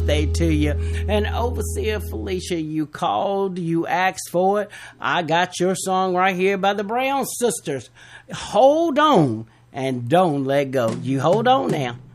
birthday to you. And Overseer Felicia, you called, you asked for it. I got your song right here by the Brown Sisters. Hold on and don't let go. You hold on now.